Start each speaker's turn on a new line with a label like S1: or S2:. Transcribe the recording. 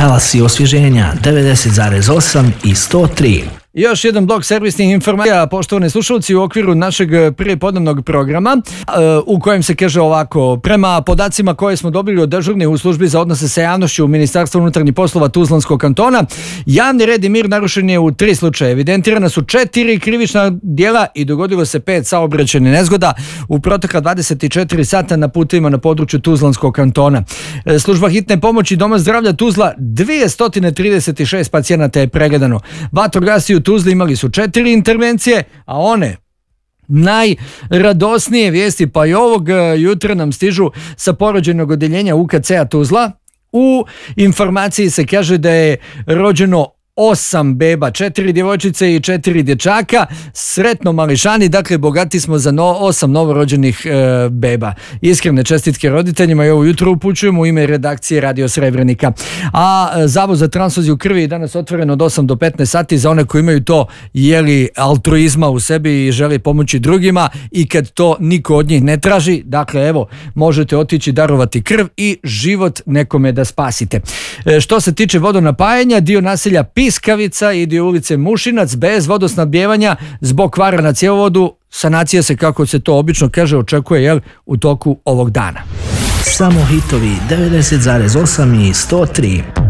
S1: Talasi osvježenja 90,8 i 103.
S2: Još jedan blok servisnih informacija, poštovani slušalci, u okviru našeg prijepodnevnog programa u kojem se kaže ovako: prema podacima koje smo dobili od dežurnih u službi za odnose sa javnošću u Ministarstvu unutarnjih poslova Tuzlanskog kantona, javni red i mir narušen je u 3 slučaja. Evidentirana su 4 krivična djela i dogodilo se 5 saobraćajnih nezgoda u protekla 24 sata na putevima na području Tuzlanskog kantona. Služba hitne pomoći Doma zdravlja Tuzla 236 pacijenata je pregledano. Vatrogasci u Tuzli imali su 4 intervencije, a one najradosnije vijesti pa i ovog jutra nam stižu sa porođajnog odjeljenja UKC-a Tuzla. U informaciji se kaže da je rođeno 8 beba, 4 djevojčice i 4 dječaka. Sretno mališani, dakle bogati smo za 8 novorođenih beba. Iskrene čestitke roditeljima i ovo jutro upućujemo u ime redakcije Radio Srebrenika. A Zavod za transfuziju krvi je danas otvoren od 8 do 15 sati za one koji imaju to altruizma u sebi i žele pomoći drugima i kad to niko od njih ne traži. Dakle, evo, možete otići darovati krv i život nekome da spasite. Što se tiče vodonapajanja, dio naselja Piskavica i dio ulice Mušinac bez vodosnabdijevanja zbog kvara na cjevovodu. Sanacija se, kako se to obično kaže, očekuje u toku ovog dana.
S1: Samo hitovi 90,8 i 103.